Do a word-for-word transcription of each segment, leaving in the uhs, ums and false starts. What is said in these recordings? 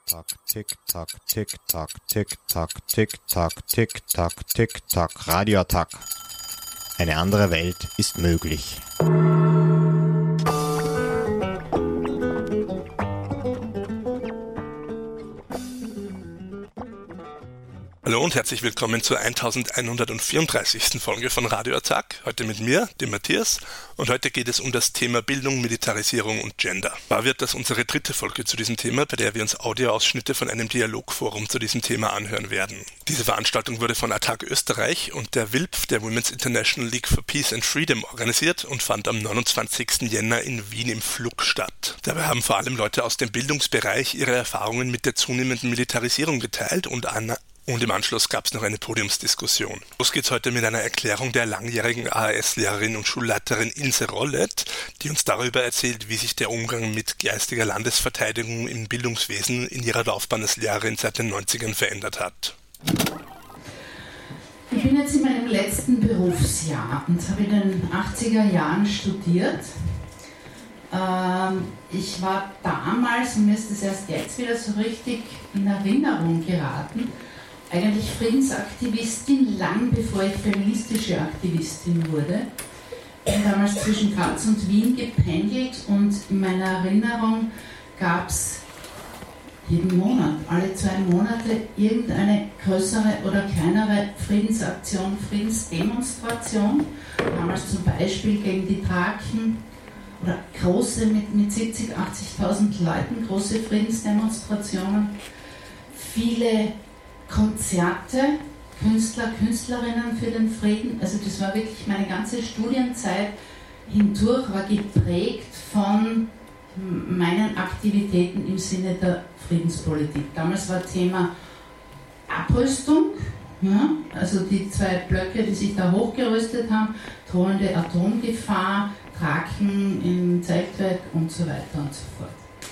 Tack, tick, tack, tick, tack, tick, tack, tick, tack, tick, tack, tick, tack. Radioattack. Eine andere Welt ist möglich. Hallo und herzlich willkommen zur elfhundertvierunddreißigsten Folge von Radioattack. Heute mit mir, dem Matthias, und heute geht es um das Thema Bildung, Militarisierung und Gender. War wird das unsere dritte Folge zu diesem Thema, bei der wir uns Audioausschnitte von einem Dialogforum zu diesem Thema anhören werden. Diese Veranstaltung wurde von Attac Österreich und der W I L P, der Women's International League for Peace and Freedom, organisiert und fand am neunundzwanzigsten Jänner in Wien im Flug statt. Dabei haben vor allem Leute aus dem Bildungsbereich ihre Erfahrungen mit der zunehmenden Militarisierung geteilt und an Und im Anschluss gab es noch eine Podiumsdiskussion. Los geht's heute mit einer Erklärung der langjährigen A H S-Lehrerin und Schulleiterin Ilse Rollet, die uns darüber erzählt, wie sich der Umgang mit geistiger Landesverteidigung im Bildungswesen in ihrer Laufbahn als Lehrerin seit den neunzigern verändert hat. Ich bin jetzt in meinem letzten Berufsjahr und habe in den achtziger Jahren studiert. Ich war damals, und mir ist das erst jetzt wieder so richtig in Erinnerung geraten, eigentlich Friedensaktivistin, lang bevor ich feministische Aktivistin wurde. Ich bin damals zwischen Graz und Wien gependelt und in meiner Erinnerung gab es jeden Monat, alle zwei Monate, irgendeine größere oder kleinere Friedensaktion, Friedensdemonstration. Damals zum Beispiel gegen die Thraken oder große mit, mit siebzig, achtzigtausend Leuten, große Friedensdemonstrationen. Viele Konzerte, Künstler, Künstlerinnen für den Frieden, also das war wirklich meine ganze Studienzeit hindurch, war geprägt von meinen Aktivitäten im Sinne der Friedenspolitik. Damals war Thema Abrüstung, ja, also die zwei Blöcke, die sich da hochgerüstet haben, drohende Atomgefahr, Thraken im Zeltwerk und so weiter und so fort.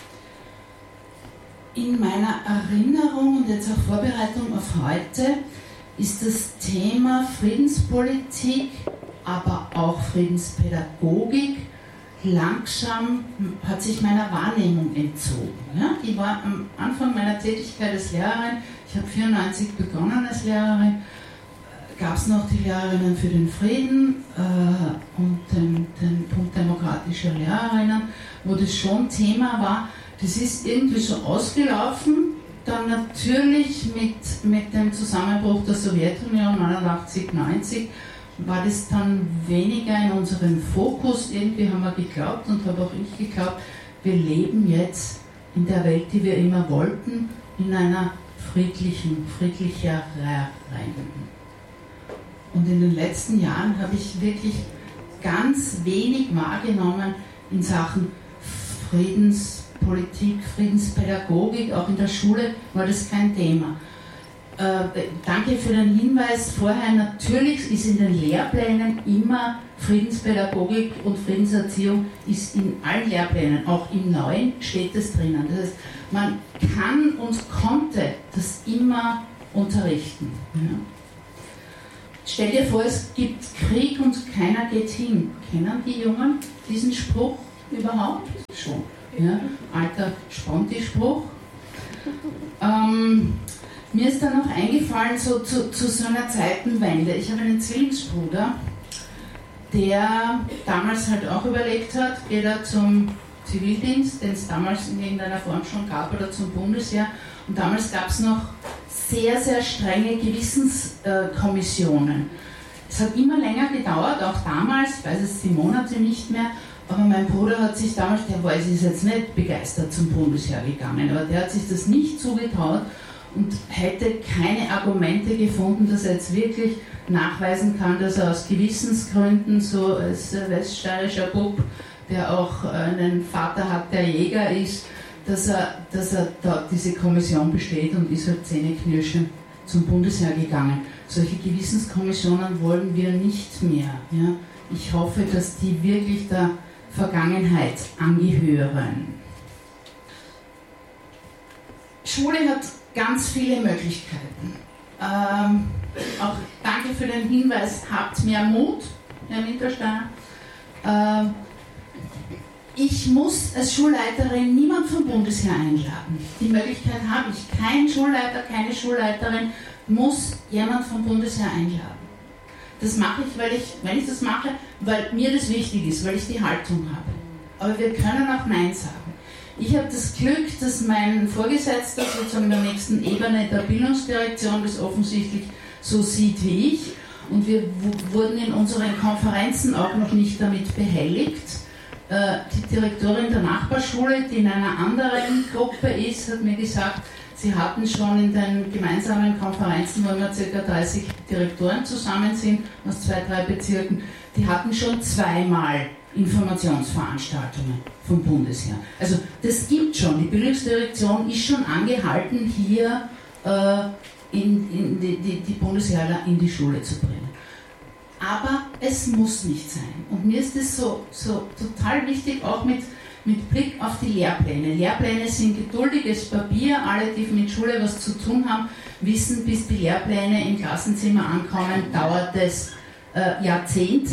In meiner Erinnerung und jetzt auch Vorbereitung auf heute ist das Thema Friedenspolitik, aber auch Friedenspädagogik langsam hat sich meiner Wahrnehmung entzogen. Ja, die war am Anfang meiner Tätigkeit als Lehrerin, ich habe neunzehnhundertvierundneunzig begonnen als Lehrerin, gab es noch die Lehrerinnen für den Frieden äh, und den, den Punkt demokratischer Lehrerinnen, wo das schon Thema war. Das ist irgendwie so ausgelaufen, dann natürlich mit, mit dem Zusammenbruch der Sowjetunion neunundachtzig, neunzig war das dann weniger in unserem Fokus. Irgendwie haben wir geglaubt und habe auch ich geglaubt, wir leben jetzt in der Welt, die wir immer wollten, in einer friedlichen, friedlicheren. Und in den letzten Jahren habe ich wirklich ganz wenig wahrgenommen in Sachen Friedenspolitik, Friedenspädagogik. Auch in der Schule war das kein Thema. Äh, danke für den Hinweis vorher. Natürlich ist in den Lehrplänen immer Friedenspädagogik und Friedenserziehung ist in allen Lehrplänen, auch im neuen steht das drinnen. Das heißt, man kann und konnte das immer unterrichten. Ja. Stell dir vor, es gibt Krieg und keiner geht hin. Kennen die Jungen diesen Spruch überhaupt? Schon. Ja? Alter Sponti-Spruch. Ähm, mir ist dann noch eingefallen, so zu, zu so einer Zeitenwende. Ich habe einen Zwillingsbruder, der damals halt auch überlegt hat, geht er zum Zivildienst, den es damals in irgendeiner Form schon gab, oder zum Bundesheer. Und damals gab es noch sehr, sehr strenge Gewissenskommissionen. Es hat immer länger gedauert, auch damals, ich weiß es die Monate nicht mehr, aber mein Bruder hat sich damals, der war ist jetzt nicht begeistert zum Bundesheer gegangen, aber der hat sich das nicht zugetraut und hätte keine Argumente gefunden, dass er jetzt wirklich nachweisen kann, dass er aus Gewissensgründen, so als weststeirischer Bub, der auch einen Vater hat, der Jäger ist, dass er, dass er dort diese Kommission besteht und ist halt zähneknirschend zum Bundesheer gegangen. Solche Gewissenskommissionen wollen wir nicht mehr. Ja? Ich hoffe, dass die wirklich der Vergangenheit angehören. Schule hat ganz viele Möglichkeiten. Ähm, auch danke für den Hinweis, habt mehr Mut, Herr Winterstein. Ähm, ich muss als Schulleiterin niemand vom Bundesheer einladen. Die Möglichkeit habe ich. Kein Schulleiter, keine Schulleiterin muss jemand vom Bundesheer einladen. Das mache ich, weil ich, wenn ich das mache, weil mir das wichtig ist, weil ich die Haltung habe. Aber wir können auch Nein sagen. Ich habe das Glück, dass mein Vorgesetzter sozusagen in der nächsten Ebene der Bildungsdirektion das offensichtlich so sieht wie ich. Und wir wurden in unseren Konferenzen auch noch nicht damit behelligt. Die Direktorin der Nachbarschule, die in einer anderen Gruppe ist, hat mir gesagt, sie hatten schon in den gemeinsamen Konferenzen, wo immer ca. dreißig Direktoren zusammen sind, aus zwei, drei Bezirken, die hatten schon zweimal Informationsveranstaltungen vom Bundesheer. Also das gibt schon. Die Bildungsdirektion ist schon angehalten, hier äh, in, in die, die, die Bundesheerler in die Schule zu bringen. Aber es muss nicht sein. Und mir ist das so, so total wichtig, auch mit, mit Blick auf die Lehrpläne. Lehrpläne sind geduldiges Papier. Alle, die mit Schule was zu tun haben, wissen, bis die Lehrpläne im Klassenzimmer ankommen, dauert es äh, Jahrzehnte.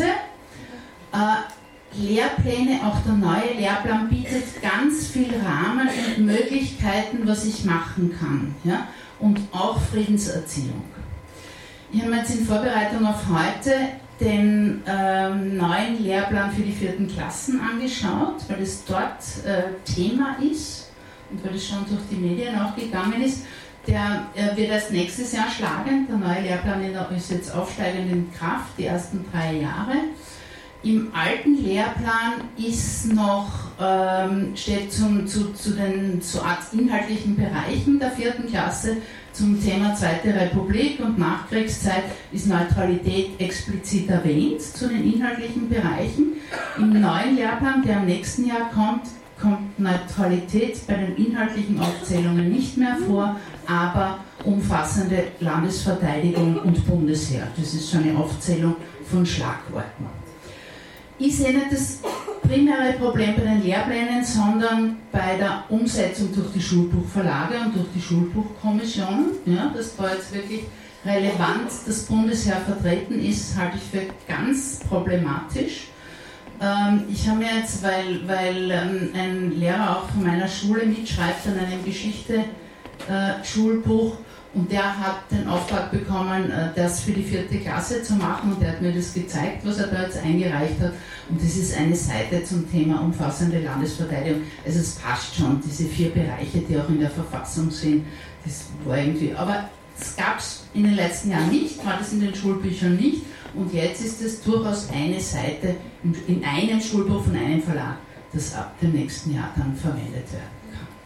Äh, Lehrpläne, auch der neue Lehrplan bietet ganz viel Rahmen und Möglichkeiten, was ich machen kann. Ja? Und auch Friedenserziehung. Ich habe mir jetzt in Vorbereitung auf heute den ähm, neuen Lehrplan für die vierten Klassen angeschaut, weil es dort äh, Thema ist und weil es schon durch die Medien auch gegangen ist. Der äh, wird erst nächstes Jahr schlagen. Der neue Lehrplan ist jetzt aufsteigend in Kraft, die ersten drei Jahre. Im alten Lehrplan ist noch, ähm, steht zum, zu, zu den zu Art inhaltlichen Bereichen der vierten Klasse zum Thema Zweite Republik und Nachkriegszeit ist Neutralität explizit erwähnt zu den inhaltlichen Bereichen. Im neuen Lehrplan, der im nächsten Jahr kommt, kommt Neutralität bei den inhaltlichen Aufzählungen nicht mehr vor, aber umfassende Landesverteidigung und Bundesheer. Das ist so eine Aufzählung von Schlagworten. Ich sehe nicht das primäre Problem bei den Lehrplänen, sondern bei der Umsetzung durch die Schulbuchverlage und durch die Schulbuchkommissionen. Ja, dass da jetzt wirklich relevant das Bundesheer vertreten ist, halte ich für ganz problematisch. Ähm, ich habe mir jetzt, weil, weil ähm, ein Lehrer auch von meiner Schule mitschreibt an einem Geschichte-Schulbuch, äh, und der hat den Auftrag bekommen, das für die vierte Klasse zu machen und der hat mir das gezeigt, was er da jetzt eingereicht hat. Und das ist eine Seite zum Thema umfassende Landesverteidigung. Also es passt schon, diese vier Bereiche, die auch in der Verfassung sind, das war irgendwie, aber das gab es in den letzten Jahren nicht, war das in den Schulbüchern nicht und jetzt ist es durchaus eine Seite in einem Schulbuch von einem Verlag, das ab dem nächsten Jahr dann verwendet wird.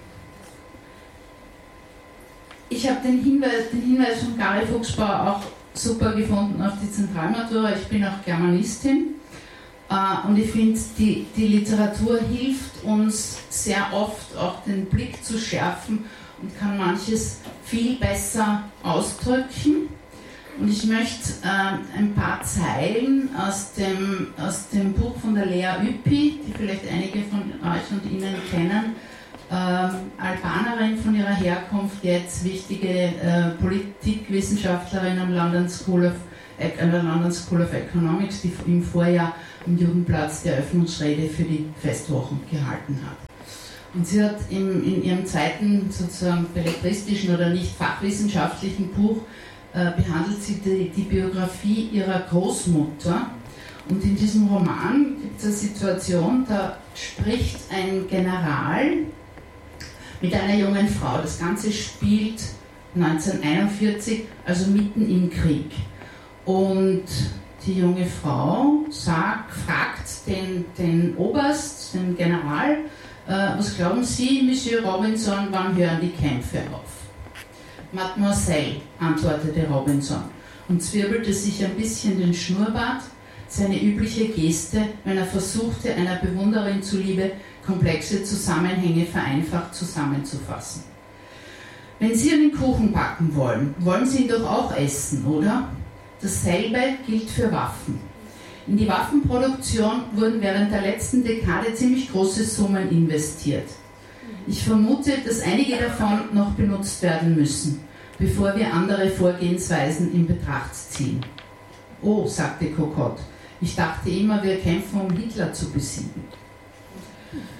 Ich habe den Hinweis, den Hinweis von Gary Fuchsbauer auch super gefunden auf die Zentralmatura. Ich bin auch Germanistin äh, und ich finde, die, die Literatur hilft uns sehr oft auch den Blick zu schärfen und kann manches viel besser ausdrücken. Und ich möchte äh, ein paar Zeilen aus dem, aus dem Buch von der Lea Ypi, die vielleicht einige von euch und Ihnen kennen, Ähm, Albanerin von ihrer Herkunft, jetzt wichtige äh, Politikwissenschaftlerin am London School of, äh, an der London School of Economics, die im Vorjahr am Jugendplatz die Eröffnungsrede für die Festwochen gehalten hat. Und sie hat im, in ihrem zweiten sozusagen belletristischen oder nicht fachwissenschaftlichen Buch äh, behandelt sie die, die Biografie ihrer Großmutter. Und in diesem Roman gibt es eine Situation, da spricht ein General mit einer jungen Frau. Das Ganze spielt neunzehnhunderteinundvierzig, also mitten im Krieg. Und die junge Frau sagt, fragt den, den Oberst, den General, äh, was glauben Sie, Monsieur Robinson, wann hören die Kämpfe auf? Mademoiselle, antwortete Robinson und zwirbelte sich ein bisschen den Schnurrbart, seine übliche Geste, wenn er versuchte, einer Bewunderin zuliebe, komplexe Zusammenhänge vereinfacht zusammenzufassen. Wenn Sie einen Kuchen backen wollen, wollen Sie ihn doch auch essen, oder? Dasselbe gilt für Waffen. In die Waffenproduktion wurden während der letzten Dekade ziemlich große Summen investiert. Ich vermute, dass einige davon noch benutzt werden müssen, bevor wir andere Vorgehensweisen in Betracht ziehen. Oh, sagte Cocotte, ich dachte immer, wir kämpfen, um Hitler zu besiegen.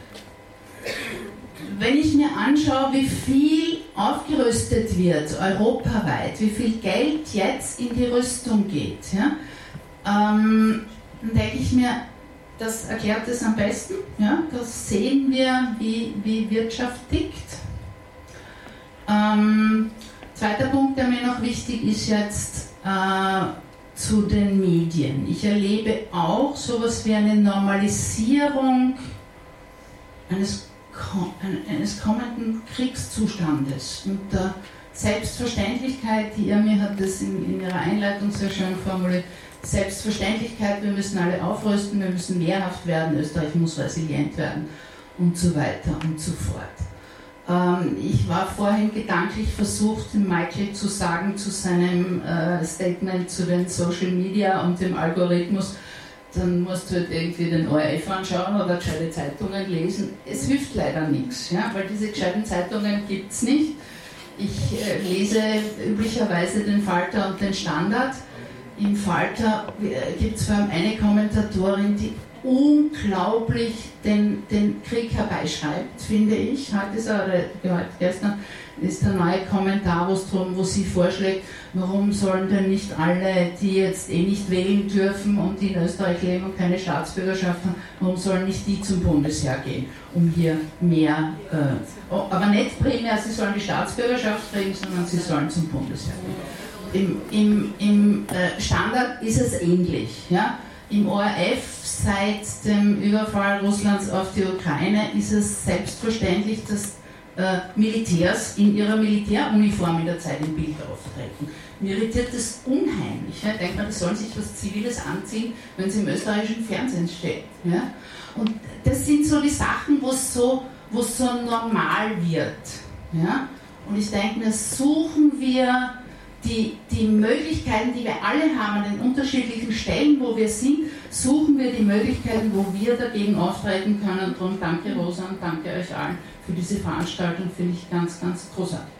wenn ich mir anschaue, wie viel aufgerüstet wird, europaweit, wie viel Geld jetzt in die Rüstung geht, ja, ähm, dann denke ich mir, das erklärt es am besten. Ja, das sehen wir, wie, wie Wirtschaft tickt. Ähm, zweiter Punkt, der mir noch wichtig ist jetzt, äh, zu den Medien. Ich erlebe auch sowas wie eine Normalisierung eines, eines kommenden Kriegszustandes und der Selbstverständlichkeit, die Irmi hat das in, in ihrer Einleitung sehr schön formuliert, Selbstverständlichkeit, wir müssen alle aufrüsten, wir müssen wehrhaft werden, Österreich muss resilient werden und so weiter und so fort. Ähm, ich war vorhin gedanklich versucht, Michael zu sagen zu seinem äh, Statement zu den Social Media und dem Algorithmus, dann musst du halt irgendwie den O R F anschauen oder gescheite Zeitungen lesen. Es hilft leider nichts, ja, weil diese gescheiten Zeitungen gibt es nicht. Ich äh, lese üblicherweise den Falter und den Standard. Im Falter gibt es vor allem eine Kommentatorin, die unglaublich den, den Krieg herbeischreibt, finde ich. Heute ist er, oder gestern ist der neue Kommentar, wo es drum, wo sie vorschlägt, warum sollen denn nicht alle, die jetzt eh nicht wählen dürfen und die in Österreich leben und keine Staatsbürgerschaft haben, warum sollen nicht die zum Bundesheer gehen, um hier mehr, äh, aber nicht primär, sie sollen die Staatsbürgerschaft kriegen, sondern sie sollen zum Bundesheer gehen. Im, im, im äh, Standard ist es ähnlich. Ja? Im O R F seit dem Überfall Russlands auf die Ukraine ist es selbstverständlich, dass äh, Militärs in ihrer Militäruniform in der Zeit im Bild auftreten. Mir irritiert das unheimlich. Ja? Ich denke mal, die sollen sich was Ziviles anziehen, wenn sie im österreichischen Fernsehen stehen. Ja? Und das sind so die Sachen, wo es so, wo es so normal wird. Ja? Und ich denke mir, suchen wir Die, die Möglichkeiten, die wir alle haben, an den unterschiedlichen Stellen, wo wir sind, suchen wir die Möglichkeiten, wo wir dagegen auftreten können. Und darum danke Rosa und danke euch allen für diese Veranstaltung, finde ich ganz, ganz großartig.